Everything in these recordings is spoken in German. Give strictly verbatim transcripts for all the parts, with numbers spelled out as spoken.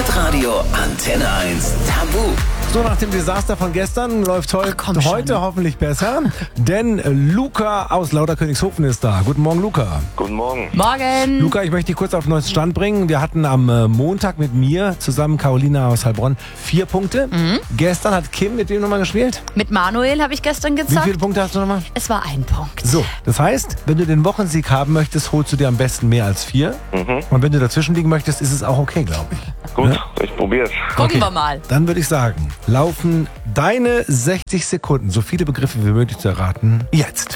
Hitradio Antenne eins Tabu. So, nach dem Desaster von gestern läuft heu- Ach, komm heute schon. hoffentlich besser, denn Luca aus Lauterkönigshofen ist da. Guten Morgen, Luca. Guten Morgen. Morgen. Luca, ich möchte dich kurz auf den neuesten Stand bringen. Wir hatten am äh, Montag mit mir zusammen, Carolina aus Heilbronn, vier Punkte. Mhm. Gestern hat Kim mit wem nochmal gespielt? Mit Manuel habe ich gestern Wie gezockt. viele Punkte hast du nochmal? Es war ein Punkt. So, das heißt, wenn du den Wochensieg haben möchtest, holst du dir am besten mehr als vier. Mhm. Und wenn du dazwischen liegen möchtest, ist es auch okay, glaube ich. Gut, Ja? ich probier's. Gucken Okay. wir mal. Dann würde ich sagen, laufen deine sechzig Sekunden, so viele Begriffe wie möglich zu erraten, jetzt.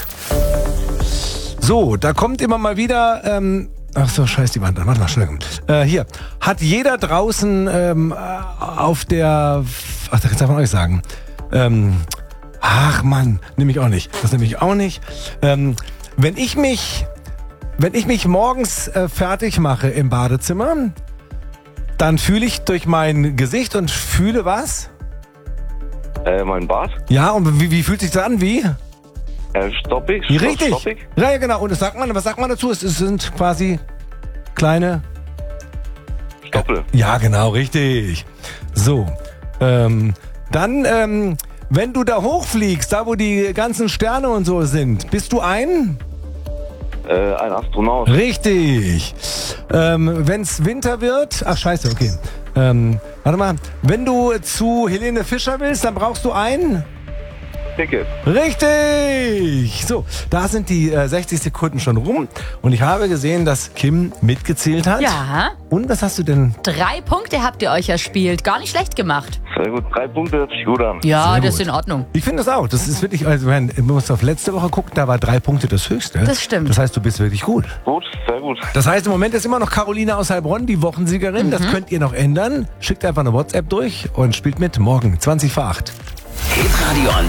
So, da kommt immer mal wieder, ähm, ach so, scheiß die Wand an, warte mal, schnell. Äh, hier, hat jeder draußen ähm, auf der, ach, das kann man euch sagen, ähm, ach Mann, nehme ich auch nicht, das nehme ich auch nicht. Ähm, wenn ich mich, wenn ich mich morgens äh, fertig mache im Badezimmer, dann fühle ich durch mein Gesicht und fühle was? Äh, mein Bart? Ja, und wie, wie fühlt sich das an? Wie? Äh, stoppig? Richtig. Stoppig? Ja, ja, genau. Und das sagt man, was sagt man dazu? Es, es sind quasi kleine... Stoppel. Ja, genau, richtig. So, ähm, dann, ähm, wenn du da hochfliegst, da wo die ganzen Sterne und so sind, bist du ein? Äh, ein Astronaut. Richtig. Ähm, wenn's Winter wird, ach scheiße, okay. Ähm, warte mal, wenn du zu Helene Fischer willst, dann brauchst du ein... Ticket. Richtig! So, da sind die äh, sechzig Sekunden schon rum und ich habe gesehen, dass Kim mitgezählt hat. Ja. Und was hast du denn? Drei Punkte habt ihr euch erspielt. Gar nicht schlecht gemacht. Sehr gut. Drei Punkte hört sich gut an. Ja, Sehr das gut. ist in Ordnung. Ich finde das auch. Das ist wirklich, also man muss auf letzte Woche gucken, da war drei Punkte das höchste. Das stimmt. Das heißt, du bist wirklich gut. Gut, sehr gut. Das heißt, im Moment ist immer noch Carolina aus Heilbronn, die Wochensiegerin. Das könnt ihr noch ändern. Schickt einfach eine WhatsApp durch und spielt mit morgen, zwanzig vor acht. Hitradio